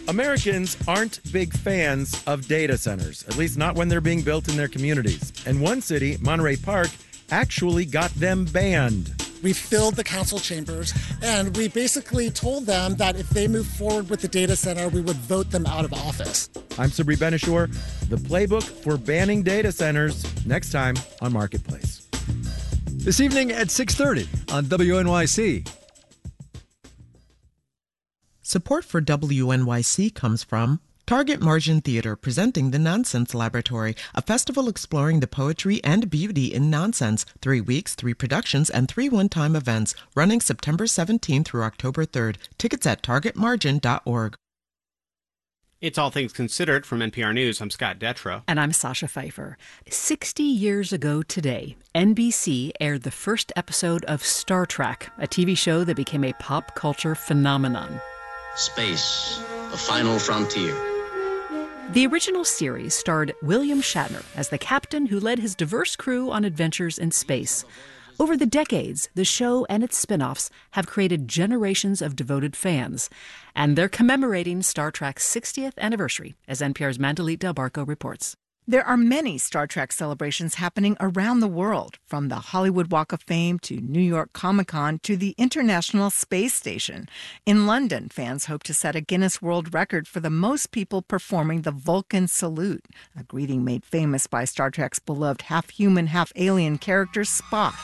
Americans aren't big fans of data centers, at least not when they're being built in their communities. And one city, Monterey Park, actually got them banned. We filled the council chambers, and we basically told them that if they move forward with the data center, we would vote them out of office. I'm Sabri Benishore. The playbook for banning data centers, next time on Marketplace. This evening at 6:30 on WNYC. Support for WNYC comes from Target Margin Theater, presenting The Nonsense Laboratory, a festival exploring the poetry and beauty in nonsense. 3 weeks, 3 productions, and 3 one-time events, running September 17th through October 3rd. Tickets at targetmargin.org. It's All Things Considered from NPR News. I'm Scott Detrow. And I'm Sasha Pfeiffer. 60 years ago today, NBC aired the first episode of Star Trek, a TV show that became a pop culture phenomenon. Space, the final frontier. The original series starred William Shatner as the captain who led his diverse crew on adventures in space. Over the decades, the show and its spin-offs have created generations of devoted fans, and they're commemorating Star Trek's 60th anniversary, as NPR's Mandalit Del Barco reports. There are many Star Trek celebrations happening around the world, from the Hollywood Walk of Fame to New York Comic-Con to the International Space Station. In London, fans hope to set a Guinness World Record for the most people performing the Vulcan Salute, a greeting made famous by Star Trek's beloved half-human, half-alien character Spock.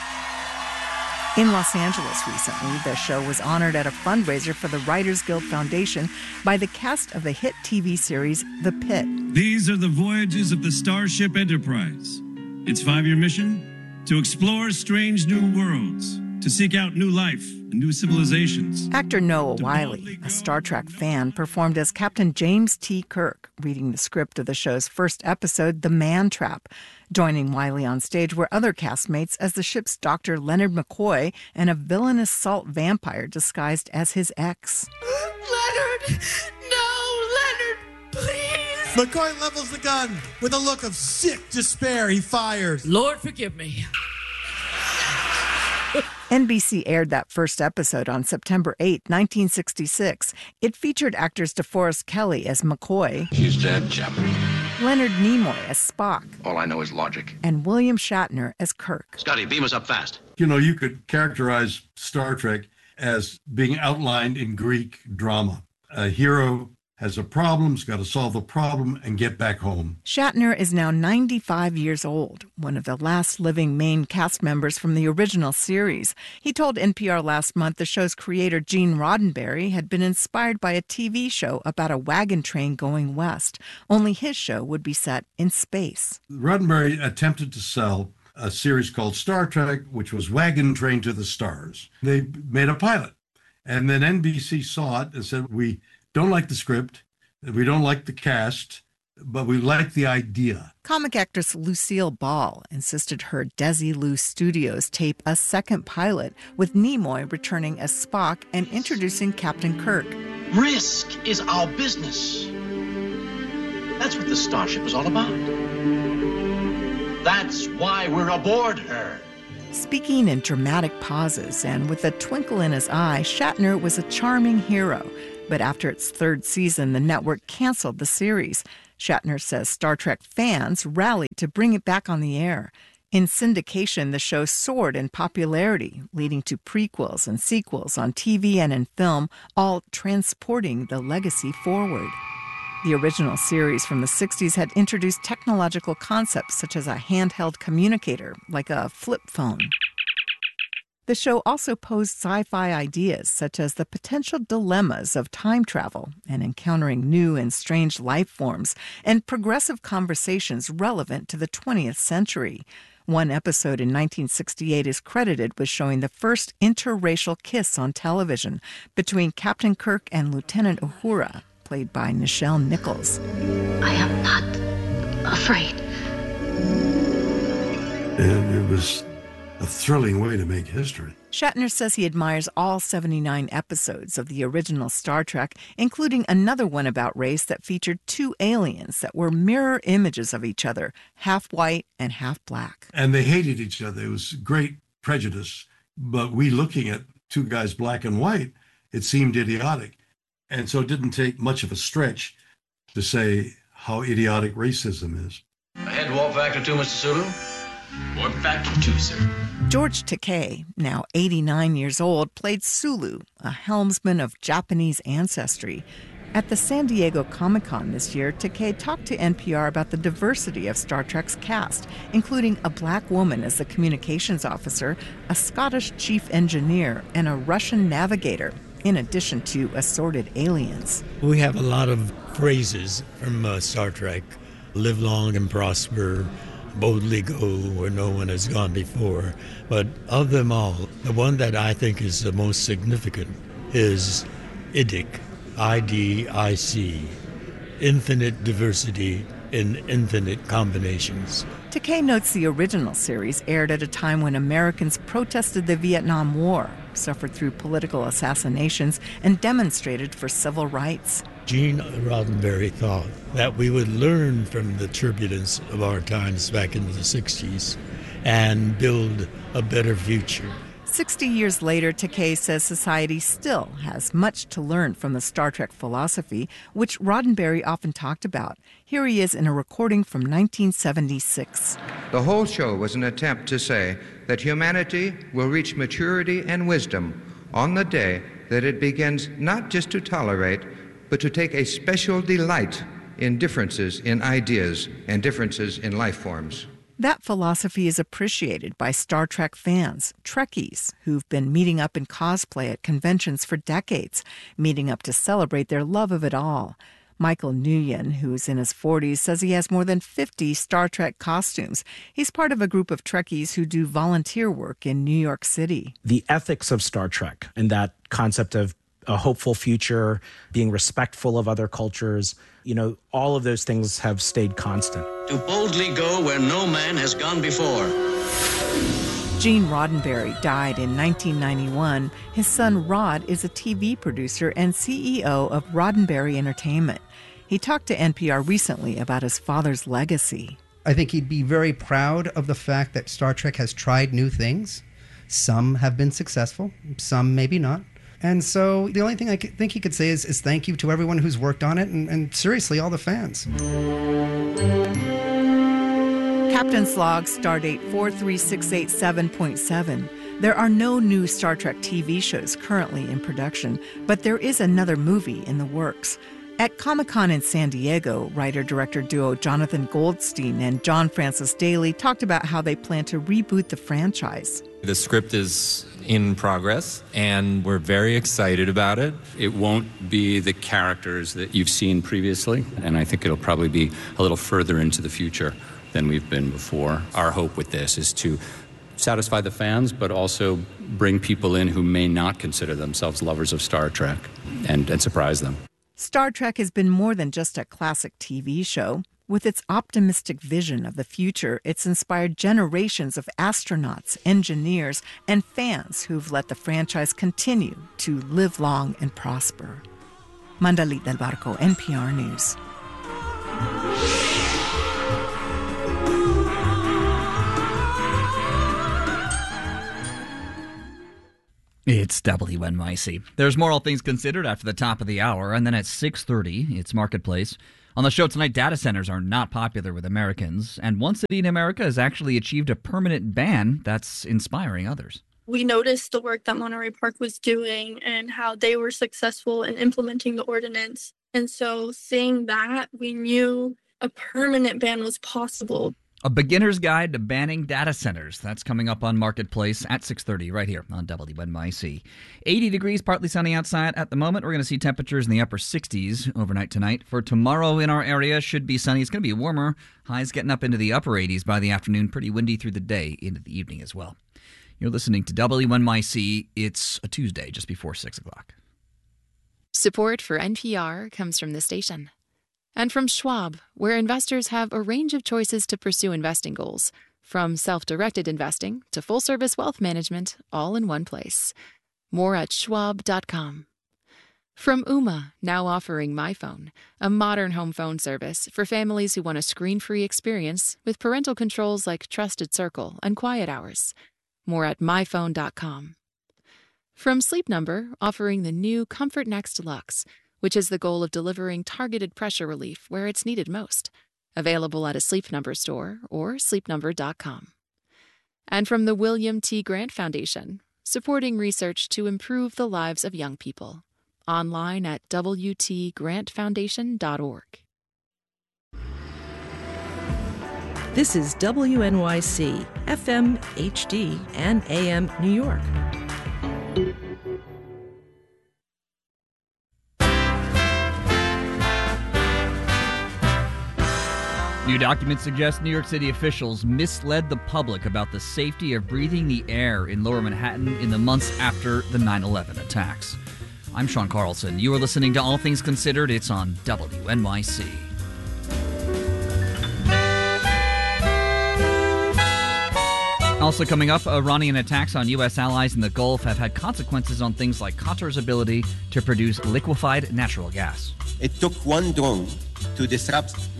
In Los Angeles recently, the show was honored at a fundraiser for the Writers Guild Foundation by the cast of the hit TV series The Pit. These are the voyages of the Starship Enterprise. Its 5-year mission? To explore strange new worlds, to seek out new life and new civilizations. Actor Noah Wyle, a Star Trek fan, performed as Captain James T. Kirk, reading the script of the show's first episode, The Man Trap. Joining Wyle on stage were other castmates as the ship's Dr. Leonard McCoy and a villainous salt vampire disguised as his ex. Leonard! No, Leonard, please! McCoy levels the gun. With a look of sick despair, he fires. Lord, forgive me. NBC aired that first episode on September 8, 1966. It featured actors DeForest Kelley as McCoy. She's dead, Chapman. Leonard Nimoy as Spock. All I know is logic. And William Shatner as Kirk. Scotty, beam us up fast. You know, you could characterize Star Trek as being outlined in Greek drama. A hero has a problem, has got to solve the problem and get back home. Shatner is now 95 years old, one of the last living main cast members from the original series. He told NPR last month the show's creator, Gene Roddenberry, had been inspired by a TV show about a wagon train going west, only his show would be set in space. Roddenberry attempted to sell a series called Star Trek, which was Wagon Train to the Stars. They made a pilot, and then NBC saw it and said, we don't like the script, we don't like the cast, but we like the idea. Comic actress Lucille Ball insisted her Desilu Studios tape a second pilot, with Nimoy returning as Spock and introducing Captain Kirk. Risk is our business. That's what the Starship is all about. That's why we're aboard her. Speaking in dramatic pauses and with a twinkle in his eye, Shatner was a charming hero. But after its third season, the network canceled the series. Shatner says Star Trek fans rallied to bring it back on the air. In syndication, the show soared in popularity, leading to prequels and sequels on TV and in film, all transporting the legacy forward. The original series from the 60s had introduced technological concepts such as a handheld communicator, like a flip phone. The show also posed sci-fi ideas such as the potential dilemmas of time travel and encountering new and strange life forms, and progressive conversations relevant to the 20th century. One episode in 1968 is credited with showing the first interracial kiss on television between Captain Kirk and Lieutenant Uhura, played by Nichelle Nichols. I am not afraid. And it was a thrilling way to make history. Shatner says he admires all 79 episodes of the original Star Trek, including another one about race that featured 2 aliens that were mirror images of each other, half white and half black. And they hated each other. It was great prejudice. But we looking at 2 guys, black and white, it seemed idiotic. And so it didn't take much of a stretch to say how idiotic racism is. Ahead, warp factor 2, Mr. Sulu. Warp factor 2, sir. George Takei, now 89 years old, played Sulu, a helmsman of Japanese ancestry. At the San Diego Comic-Con this year, Takei talked to NPR about the diversity of Star Trek's cast, including a black woman as the communications officer, a Scottish chief engineer, and a Russian navigator, in addition to assorted aliens. We have a lot of phrases from Star Trek. Live long and prosper, boldly go where no one has gone before. But of them all, the one that I think is the most significant is IDIC, IDIC, infinite diversity in infinite combinations. Takei notes the original series aired at a time when Americans protested the Vietnam War, suffered through political assassinations, and demonstrated for civil rights. Gene Roddenberry thought that we would learn from the turbulence of our times back in the 60s and build a better future. 60 years later, Takei says society still has much to learn from the Star Trek philosophy, which Roddenberry often talked about. Here he is in a recording from 1976. The whole show was an attempt to say that humanity will reach maturity and wisdom on the day that it begins not just to tolerate, but to take a special delight in differences in ideas and differences in life forms. That philosophy is appreciated by Star Trek fans, Trekkies, who've been meeting up in cosplay at conventions for decades, meeting up to celebrate their love of it all. Michael Nguyen, who's in his 40s, says he has more than 50 Star Trek costumes. He's part of a group of Trekkies who do volunteer work in New York City. The ethics of Star Trek and that concept of a hopeful future, being respectful of other cultures, all of those things have stayed constant. To boldly go where no man has gone before. Gene Roddenberry died in 1991. His son Rod is a TV producer and CEO of Roddenberry Entertainment. He talked to NPR recently about his father's legacy. I think he'd be very proud of the fact that Star Trek has tried new things. Some have been successful, some maybe not. And so the only thing I think he could say is thank you to everyone who's worked on it and seriously, all the fans. Captain's Log, Stardate 43687.7. There are no new Star Trek TV shows currently in production, but there is another movie in the works. At Comic-Con in San Diego, writer-director duo Jonathan Goldstein and John Francis Daley talked about how they plan to reboot the franchise. The script is in progress, and we're very excited about it. It won't be the characters that you've seen previously, and I think it'll probably be a little further into the future than we've been before. Our hope with this is to satisfy the fans, but also bring people in who may not consider themselves lovers of Star Trek and surprise them. Star Trek has been more than just a classic TV show. With its optimistic vision of the future, it's inspired generations of astronauts, engineers, and fans who've let the franchise continue to live long and prosper. Mandalit Del Barco, NPR News. It's WNYC. There's more All Things Considered after the top of the hour, and then at 6:30, it's Marketplace. On the show tonight, data centers are not popular with Americans, and one city in America has actually achieved a permanent ban that's inspiring others. We noticed the work that Monterey Park was doing and how they were successful in implementing the ordinance. And so seeing that, we knew a permanent ban was possible. A beginner's guide to banning data centers. That's coming up on Marketplace at 6:30 right here on WNYC. 80 degrees, partly sunny outside at the moment. We're going to see temperatures in the upper 60s overnight tonight. For tomorrow in our area, should be sunny. It's going to be warmer. Highs getting up into the upper 80s by the afternoon. Pretty windy through the day into the evening as well. You're listening to WNYC. It's a Tuesday just before 6 o'clock. Support for NPR comes from the station. And from Schwab, where investors have a range of choices to pursue investing goals, from self-directed investing to full-service wealth management, all in one place. More at schwab.com. From Ooma, now offering MyPhone, a modern home phone service for families who want a screen-free experience with parental controls like Trusted Circle and Quiet Hours. More at myphone.com. From Sleep Number, offering the new Comfort Next Deluxe, which is the goal of delivering targeted pressure relief where it's needed most. Available at a Sleep Number store or sleepnumber.com. And from the William T. Grant Foundation, supporting research to improve the lives of young people. Online at wtgrantfoundation.org. This is WNYC, FM, HD, and AM New York. New documents suggest New York City officials misled the public about the safety of breathing the air in Lower Manhattan in the months after the 9/11 attacks. I'm Sean Carlson. You are listening to All Things Considered. It's on WNYC. Also coming up, Iranian attacks on U.S. allies in the Gulf have had consequences on things like Qatar's ability to produce liquefied natural gas. It took one drone to reduce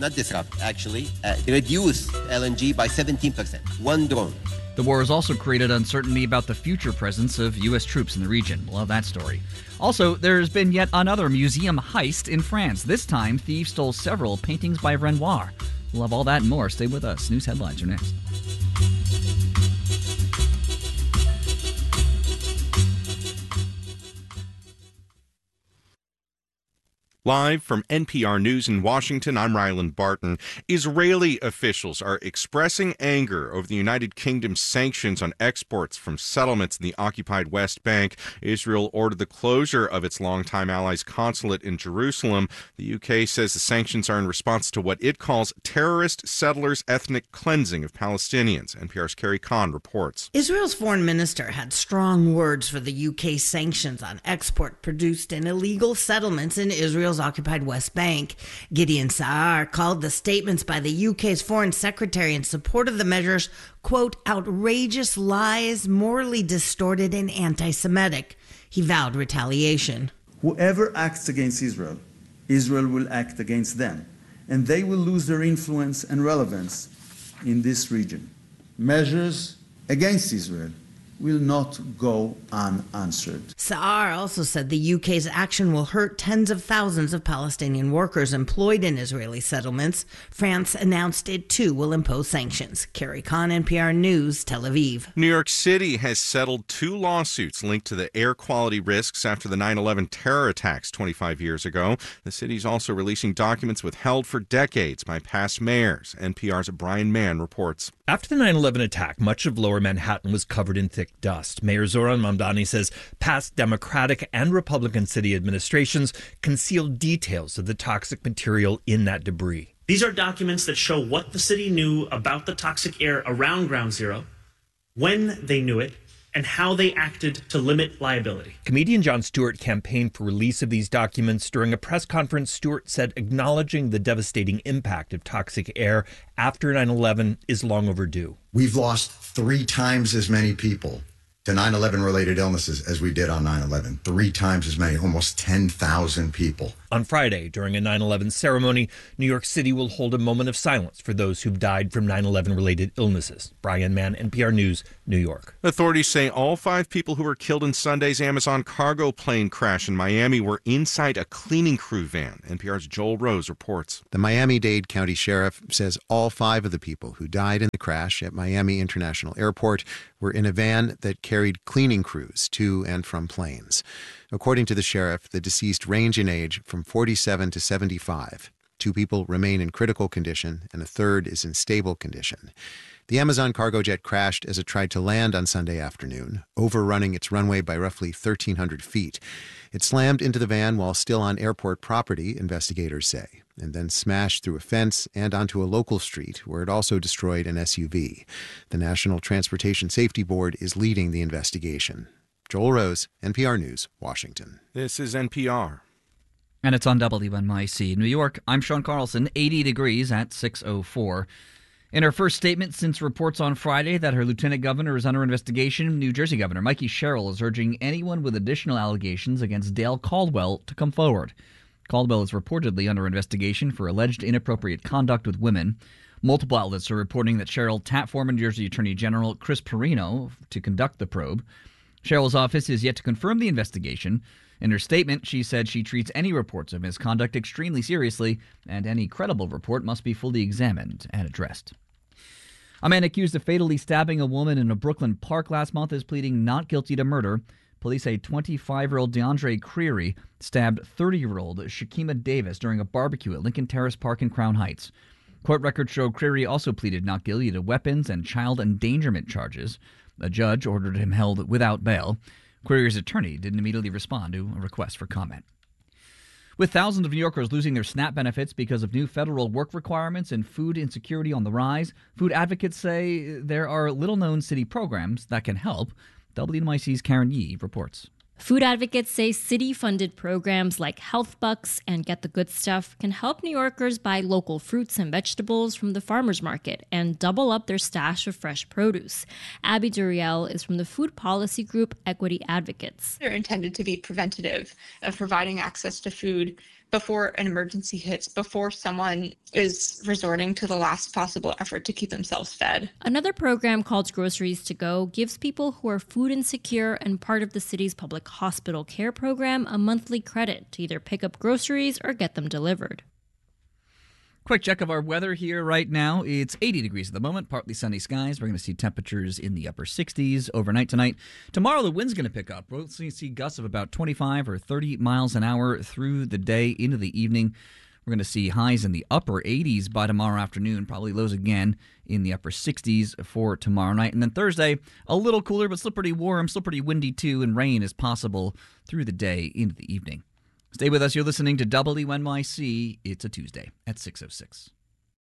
LNG by 17%. One drone. The war has also created uncertainty about the future presence of U.S. troops in the region. Love that story. Also, there's been yet another museum heist in France. This time, thieves stole several paintings by Renoir. We'll have all that and more. Stay with us. News headlines are next. Live from NPR News in Washington, I'm Ryland Barton. Israeli officials are expressing anger over the United Kingdom's sanctions on exports from settlements in the occupied West Bank. Israel ordered the closure of its longtime allies' consulate in Jerusalem. The UK says the sanctions are in response to what it calls terrorist settlers' ethnic cleansing of Palestinians. NPR's Carrie Kahn reports. Israel's foreign minister had strong words for the UK's sanctions on export produced in illegal settlements in Israel's occupied West Bank. Gideon Saar called the statements by the UK's foreign secretary in support of the measures, quote, outrageous lies, morally distorted and anti-Semitic. He vowed retaliation. Whoever acts against Israel, Israel will act against them, and they will lose their influence and relevance in this region. Measures against Israel will not go unanswered. Saar also said the UK's action will hurt tens of thousands of Palestinian workers employed in Israeli settlements. France announced it too will impose sanctions. Carrie Kahn, NPR News, Tel Aviv. New York City has settled 2 lawsuits linked to the air quality risks after the 9/11 terror attacks 25 years ago. The city's also releasing documents withheld for decades by past mayors. NPR's Brian Mann reports. After the 9/11 attack, much of Lower Manhattan was covered in thick dust. Mayor Zoran Mamdani says past Democratic and Republican city administrations concealed details of the toxic material in that debris. These are documents that show what the city knew about the toxic air around Ground Zero, when they knew it, and how they acted to limit liability. Comedian Jon Stewart campaigned for release of these documents. During a press conference, Stewart said acknowledging the devastating impact of toxic air after 9/11 is long overdue. We've lost 3 times as many people to 9/11 related illnesses as we did on 9/11. 3 times as many, almost 10,000 people. On Friday, during a 9/11 ceremony, New York City will hold a moment of silence for those who've died from 9/11 related illnesses. Brian Mann, NPR News, New York. Authorities say all 5 people who were killed in Sunday's Amazon cargo plane crash in Miami were inside a cleaning crew van. NPR's Joel Rose reports. The Miami-Dade County Sheriff says all 5 of the people who died in the crash at Miami International Airport were in a van that carried cleaning crews to and from planes. According to the sheriff, the deceased range in age from 47 to 75. 2 people remain in critical condition, and a third is in stable condition. The Amazon cargo jet crashed as it tried to land on Sunday afternoon, overrunning its runway by roughly 1,300 feet. It slammed into the van while still on airport property, investigators say, and then smashed through a fence and onto a local street where it also destroyed an SUV. The National Transportation Safety Board is leading the investigation. Joel Rose, NPR News, Washington. This is NPR. And it's on WNYC. New York, I'm Sean Carlson, 80 degrees at 6:04. In her first statement since reports on Friday that her lieutenant governor is under investigation, New Jersey Governor Mikey Sherrill is urging anyone with additional allegations against Dale Caldwell to come forward. Caldwell is reportedly under investigation for alleged inappropriate conduct with women. Multiple outlets are reporting that Sherrill tapped former New Jersey Attorney General Chris Perino to conduct the probe. Sherrill's office is yet to confirm the investigation. In her statement, she said she treats any reports of misconduct extremely seriously, and any credible report must be fully examined and addressed. A man accused of fatally stabbing a woman in a Brooklyn park last month is pleading not guilty to murder. Police say 25-year-old DeAndre Creary stabbed 30-year-old Shakima Davis during a barbecue at Lincoln Terrace Park in Crown Heights. Court records show Creary also pleaded not guilty to weapons and child endangerment charges. A judge ordered him held without bail. Creary's attorney didn't immediately respond to a request for comment. With thousands of New Yorkers losing their SNAP benefits because of new federal work requirements and food insecurity on the rise, food advocates say there are little-known city programs that can help. WNYC's Karen Yee reports. Food advocates say city-funded programs like Health Bucks and Get the Good Stuff can help New Yorkers buy local fruits and vegetables from the farmers market and double up their stash of fresh produce. Abby Duriel is from the food policy group Equity Advocates. They're intended to be preventative of providing access to food before an emergency hits, before someone is resorting to the last possible effort to keep themselves fed. Another program called Groceries to Go gives people who are food insecure and part of the city's public hospital care program a monthly credit to either pick up groceries or get them delivered. Quick check of our weather here right now. It's 80 degrees at the moment, partly sunny skies. We're going to see temperatures in the upper 60s overnight tonight. Tomorrow, the wind's going to pick up. We'll see gusts of about 25 or 30 miles an hour through the day into the evening. We're going to see highs in the upper 80s by tomorrow afternoon, probably lows again in the upper 60s for tomorrow night. And then Thursday, a little cooler, but still pretty warm, still pretty windy too, and rain is possible through the day into the evening. Stay with us. You're listening to WNYC. It's a Tuesday at 6:06.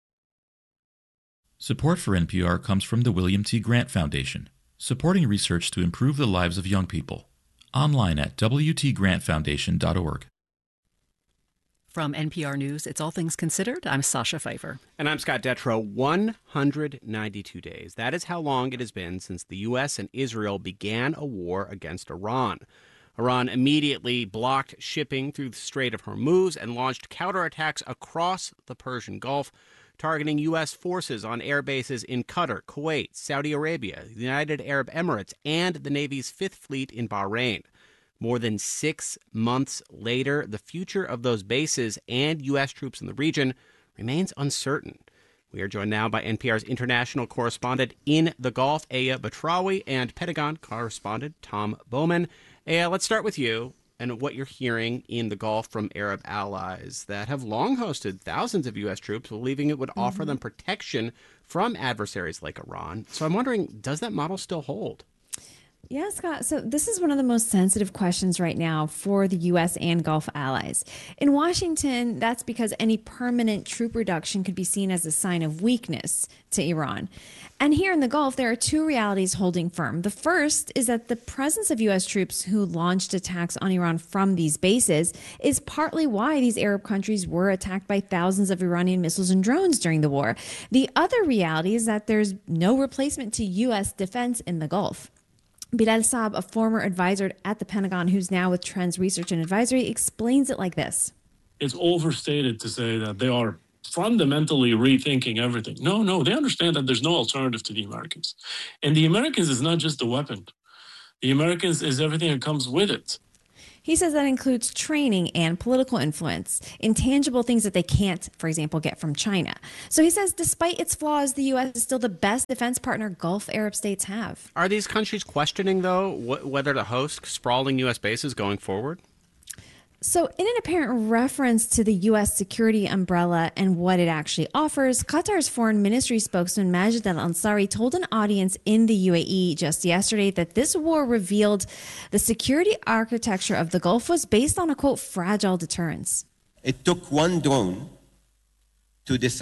Support for NPR comes from the William T. Grant Foundation, supporting research to improve the lives of young people. Online at wtgrantfoundation.org. From NPR News, it's All Things Considered. I'm Sasha Pfeiffer. And I'm Scott Detrow. 192 days. That is how long it has been since the U.S. and Israel began a war against Iran. Iran immediately blocked shipping through the Strait of Hormuz and launched counterattacks across the Persian Gulf, targeting U.S. forces on air bases in Qatar, Kuwait, Saudi Arabia, the United Arab Emirates, and the Navy's Fifth Fleet in Bahrain. More than 6 months later, the future of those bases and U.S. troops in the region remains uncertain. We are joined now by NPR's international correspondent in the Gulf, Aya Batrawi, and Pentagon correspondent Tom Bowman. Aya, let's start with you and what you're hearing in the Gulf from Arab allies that have long hosted thousands of U.S. troops, believing it would offer them protection from adversaries like Iran. So I'm wondering, does that model still hold? Yeah, Scott. So this is one of the most sensitive questions right now for the U.S. and Gulf allies. In Washington, that's because any permanent troop reduction could be seen as a sign of weakness to Iran. And here in the Gulf, there are two realities holding firm. The first is that the presence of U.S. troops who launched attacks on Iran from these bases is partly why these Arab countries were attacked by thousands of Iranian missiles and drones during the war. The other reality is that there's no replacement to U.S. defense in the Gulf. Bilal Saab, a former advisor at the Pentagon who's now with Trends Research and Advisory, explains it like this. It's overstated to say that they are fundamentally rethinking everything. No, they understand that there's no alternative to the Americans. And the Americans is not just the weapon. The Americans is everything that comes with it. He says that includes training and political influence, intangible things that they can't, for example, get from China. So he says despite its flaws, the U.S. is still the best defense partner Gulf Arab states have. Are these countries questioning, though, whether to host sprawling U.S. bases going forward? So in an apparent reference to the U.S. security umbrella and what it actually offers, Qatar's foreign ministry spokesman Majid al-Ansari told an audience in the UAE just yesterday that this war revealed the security architecture of the Gulf was based on a, quote, fragile deterrence. It took one drone to reduce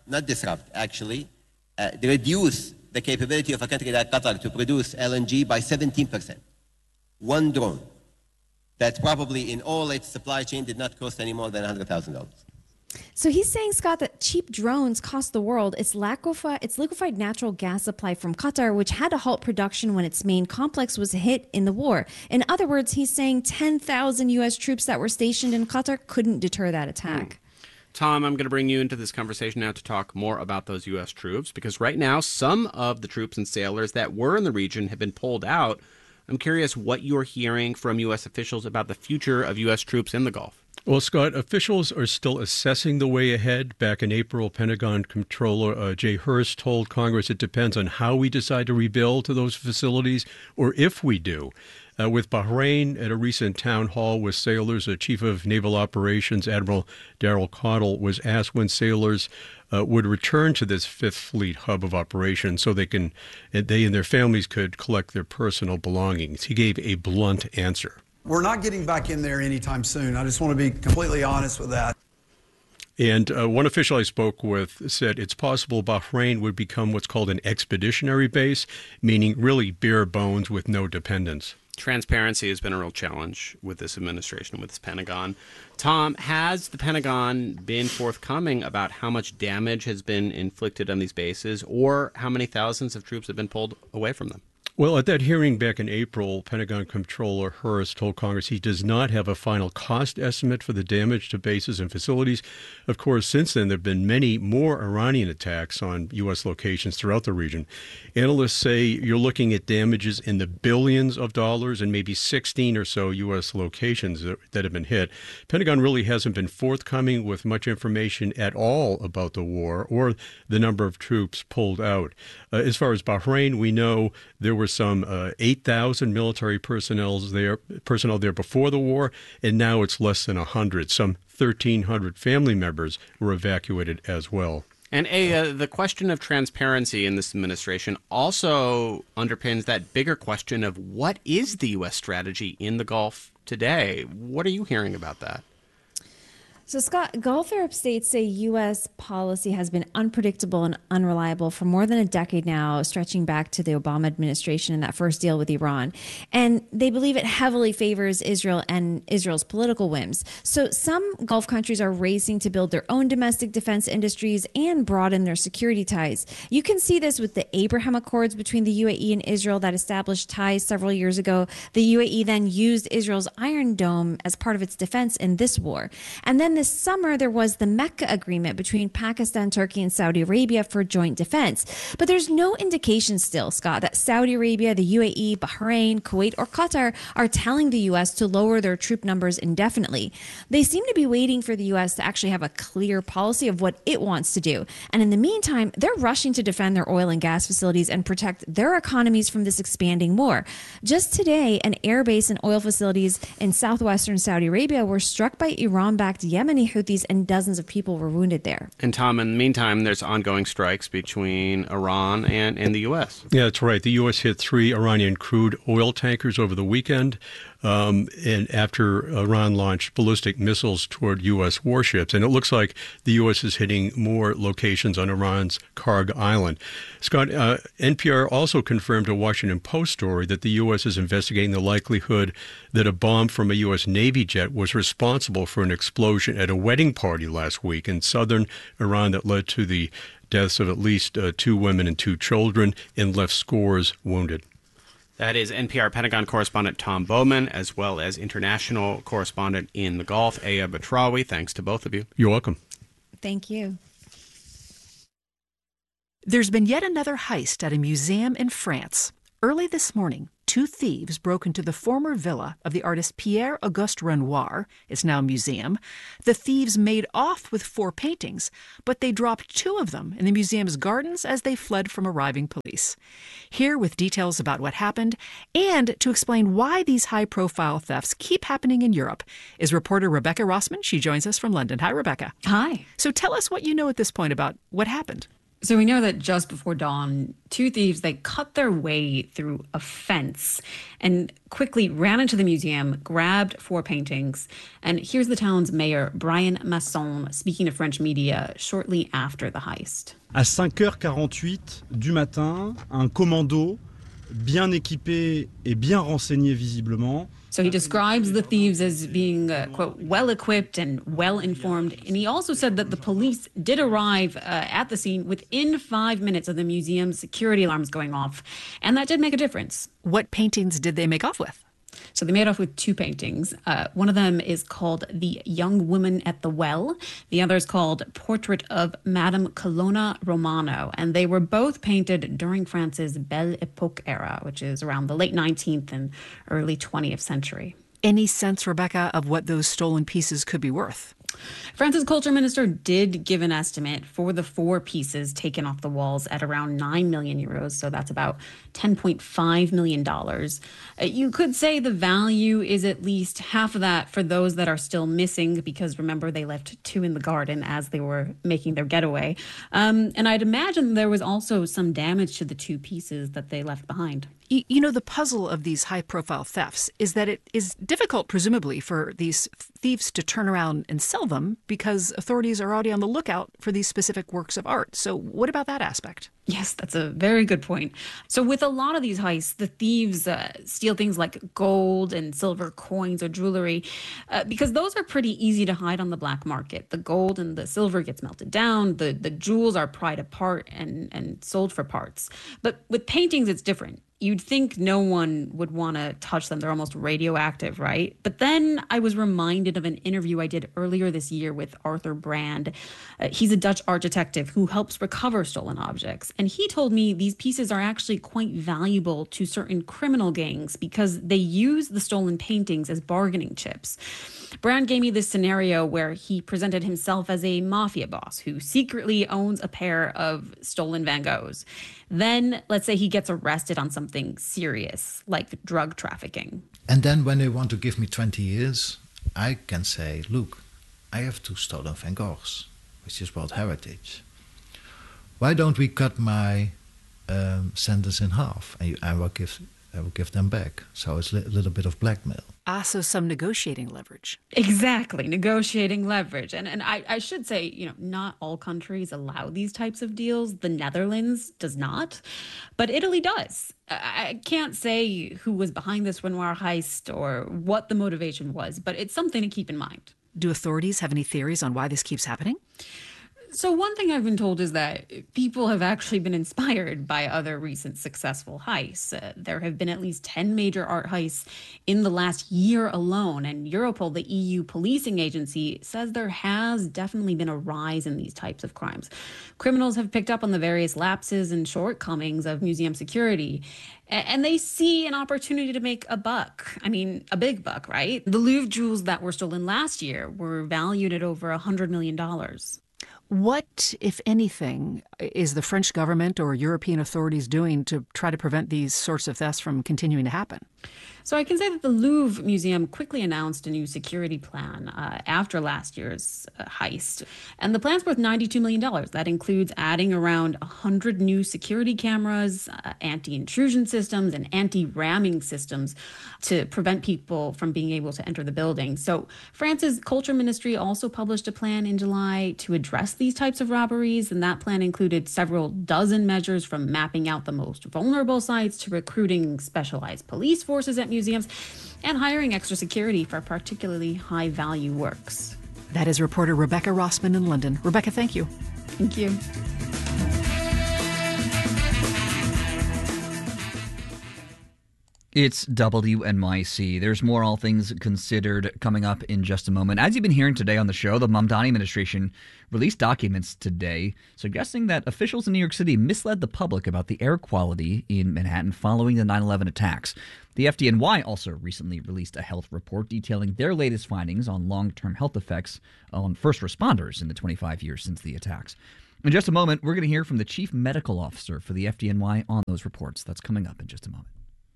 the capability of a country like Qatar to produce LNG by 17%. One drone. That probably in all its supply chain did not cost any more than $100,000. So he's saying, Scott, that cheap drones cost the world its liquefied natural gas supply from Qatar, which had to halt production when its main complex was hit in the war. In other words, he's saying 10,000 U.S. troops that were stationed in Qatar couldn't deter that attack. Tom, I'm going to bring you into this conversation now to talk more about those U.S. troops, because right now some of the troops and sailors that were in the region have been pulled out I'm curious what you're hearing from U.S. officials about the future of U.S. troops in the Gulf. Well, Scott, officials are still assessing the way ahead. Back in April, Pentagon Comptroller Jay Hurst told Congress it depends on how we decide to rebuild to those facilities, or if we do. With Bahrain, at a recent town hall with sailors, Chief of Naval Operations Admiral Daryl Cottle was asked when sailors would return to this Fifth Fleet hub of operations so they and their families could collect their personal belongings. He gave a blunt answer. We're not getting back in there anytime soon. I just want to be completely honest with that. And one official I spoke with said it's possible Bahrain would become what's called an expeditionary base, meaning really bare bones with no dependents. Transparency has been a real challenge with this administration, with this Pentagon. Tom, has the Pentagon been forthcoming about how much damage has been inflicted on these bases or how many thousands of troops have been pulled away from them? Well, at that hearing back in April, Pentagon Comptroller Hurst told Congress he does not have a final cost estimate for the damage to bases and facilities. Of course, since then, there have been many more Iranian attacks on U.S. locations throughout the region. Analysts say you're looking at damages in the billions of dollars and maybe 16 or so U.S. locations that have been hit. Pentagon really hasn't been forthcoming with much information at all about the war or the number of troops pulled out. As far as Bahrain, we know there were some 8,000 military personnel there before the war, and now it's less than 100. Some 1,300 family members were evacuated as well. And the question of transparency in this administration also underpins that bigger question of what is the U.S. strategy in the Gulf today? What are you hearing about that? So, Scott, Gulf Arab states say U.S. policy has been unpredictable and unreliable for more than a decade now, stretching back to the Obama administration and that first deal with Iran. And they believe it heavily favors Israel and Israel's political whims. So some Gulf countries are racing to build their own domestic defense industries and broaden their security ties. You can see this with the Abraham Accords between the UAE and Israel that established ties several years ago. The UAE then used Israel's Iron Dome as part of its defense in this war. And then this summer, there was the Mecca Agreement between Pakistan, Turkey, and Saudi Arabia for joint defense. But there's no indication still, Scott, that Saudi Arabia, the UAE, Bahrain, Kuwait, or Qatar are telling the U.S. to lower their troop numbers indefinitely. They seem to be waiting for the U.S. to actually have a clear policy of what it wants to do. And in the meantime, they're rushing to defend their oil and gas facilities and protect their economies from this expanding war. Just today, an air base and oil facilities in southwestern Saudi Arabia were struck by Iran-backed Yemeni Houthis, and dozens of people were wounded there. And Tom, in the meantime, there's ongoing strikes between Iran and the U.S. Yeah, that's right. The U.S. hit 3 Iranian crude oil tankers over the weekend. And after Iran launched ballistic missiles toward U.S. warships. And it looks like the U.S. is hitting more locations on Iran's Karg Island. Scott, NPR also confirmed a Washington Post story that the U.S. is investigating the likelihood that a bomb from a U.S. Navy jet was responsible for an explosion at a wedding party last week in southern Iran that led to the deaths of at least 2 women and 2 children and left scores wounded. That is NPR Pentagon correspondent Tom Bowman, as well as international correspondent in the Gulf, Aya Batrawi. Thanks to both of you. You're welcome. Thank you. There's been yet another heist at a museum in France. Early this morning, 2 thieves broke into the former villa of the artist Pierre-Auguste Renoir. It's now a museum. The thieves made off with 4 paintings, but they dropped 2 of them in the museum's gardens as they fled from arriving police. Here with details about what happened and to explain why these high-profile thefts keep happening in Europe is reporter Rebecca Rossman. She joins us from London. Hi, Rebecca. Hi. So tell us what you know at this point about what happened. So we know that just before dawn, 2 thieves, they cut their way through a fence and quickly ran into the museum, grabbed 4 paintings. And here's the town's mayor, Brian Masson, speaking to French media shortly after the heist. À 5h48 du matin, un commando bien équipé et bien renseigné visiblement. So he describes the thieves as being, quote, well-equipped and well-informed. And he also said that the police did arrive at the scene within 5 minutes of the museum's security alarms going off. And that did make a difference. What paintings did they make off with? So they made off with two paintings. One of them is called The Young Woman at the Well. The other is called Portrait of Madame Colonna Romano. And they were both painted during France's Belle Époque era, which is around the late 19th and early 20th century. Any sense, Rebecca, of what those stolen pieces could be worth? France's culture minister did give an estimate for the four pieces taken off the walls at around 9 million euros. So that's about $10.5 million. You could say the value is at least half of that for those that are still missing, because remember, they left two in the garden as they were making their getaway. And I'd imagine there was also some damage to the two pieces that they left behind. You know, the puzzle of these high-profile thefts is that it is difficult, presumably, for these thieves to turn around and sell them because authorities are already on the lookout for these specific works of art. So what about that aspect? Yes, that's a very good point. So with a lot of these heists, the thieves steal things like gold and silver coins or jewelry because those are pretty easy to hide on the black market. The gold and the silver gets melted down. The jewels are pried apart and sold for parts. But with paintings, it's different. You'd think no one would want to touch them. They're almost radioactive, right? But then I was reminded of an interview I did earlier this year with Arthur Brand. He's a Dutch art detective who helps recover stolen objects. And he told me these pieces are actually quite valuable to certain criminal gangs because they use the stolen paintings as bargaining chips. Brand gave me this scenario where he presented himself as a mafia boss who secretly owns a pair of stolen Van Goghs. Then, let's say he gets arrested on something serious, like drug trafficking. And then when they want to give me 20 years, I can say, look, I have two stolen Van Goghs, which is World Heritage. Why don't we cut my sentence in half? And I will give them back. So it's a little bit of blackmail. So some negotiating leverage. Exactly, negotiating leverage. And I should say, you know, not all countries allow these types of deals. The Netherlands does not, but Italy does. I can't say who was behind this Renoir heist or what the motivation was, but it's something to keep in mind. Do authorities have any theories on why this keeps happening? So one thing I've been told is that people have actually been inspired by other recent successful heists. There have been at least 10 major art heists in the last year alone. And Europol, the EU policing agency, says there has definitely been a rise in these types of crimes. Criminals have picked up on the various lapses and shortcomings of museum security. And they see an opportunity to make a buck. I mean, a big buck, right? The Louvre jewels that were stolen last year were valued at over $100 million. What, if anything, is the French government or European authorities doing to try to prevent these sorts of thefts from continuing to happen? So I can say that the Louvre Museum quickly announced a new security plan after last year's heist. And the plan's worth $92 million. That includes adding around 100 new security cameras, anti-intrusion systems, and anti-ramming systems to prevent people from being able to enter the building. So France's culture ministry also published a plan in July to address these types of robberies. And that plan included several dozen measures, from mapping out the most vulnerable sites to recruiting specialized police forces at museums and hiring extra security for particularly high-value works. That is reporter Rebecca Rossman in London. Rebecca, thank you. Thank you. It's WNYC. There's more All Things Considered coming up in just a moment. As you've been hearing today on the show, the Mamdani administration released documents today suggesting that officials in New York City misled the public about the air quality in Manhattan following the 9/11 attacks. The FDNY also recently released a health report detailing their latest findings on long-term health effects on first responders in the 25 years since the attacks. In just a moment, we're going to hear from the chief medical officer for the FDNY on those reports. That's coming up in just a moment.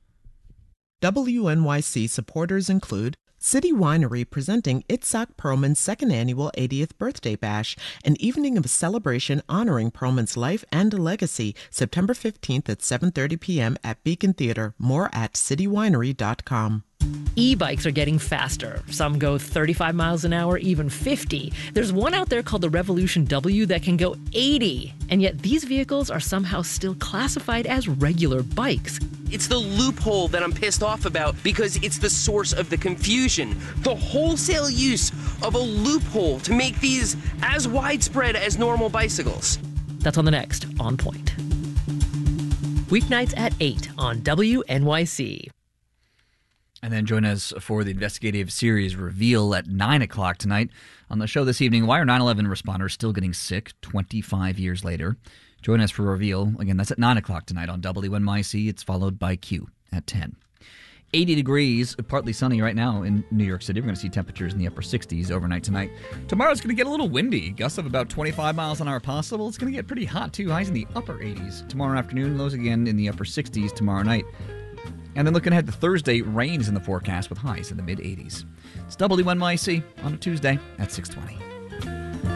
WNYC supporters include City Winery presenting Itzhak Perlman's second annual 80th birthday bash, an evening of celebration honoring Perlman's life and legacy, September 15th at 7:30 p.m. at Beacon Theater. More at citywinery.com. E-bikes are getting faster. Some go 35 miles an hour, even 50. There's one out there called the Revolution W that can go 80. And yet these vehicles are somehow still classified as regular bikes. It's the loophole that I'm pissed off about because it's the source of the confusion. The wholesale use of a loophole to make these as widespread as normal bicycles. That's on the next On Point. Weeknights at 8 on WNYC. And then join us for the investigative series Reveal at 9 o'clock tonight. On the show this evening, why are 9/11 responders still getting sick 25 years later? Join us for Reveal. Again, that's at 9 o'clock tonight on WNYC. It's followed by Q at 10. 80 degrees, partly sunny right now in New York City. We're going to see temperatures in the upper 60s overnight tonight. Tomorrow's going to get a little windy. Gusts of about 25 miles an hour possible. It's going to get pretty hot, too. Highs in the upper 80s tomorrow afternoon. Lows again in the upper 60s tomorrow night. And then looking ahead to Thursday, rain is in the forecast with highs in the mid-80s. It's WNYC on a Tuesday at 6:20.